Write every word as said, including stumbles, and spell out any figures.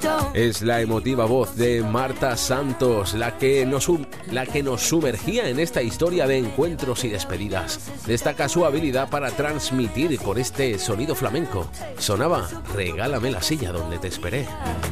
Es la emotiva voz de Marta Santos la que, nos, la que nos sumergía en esta historia de encuentros y despedidas. Destaca su habilidad para transmitir con este sonido flamenco. Sonaba Regálame la silla donde te esperé.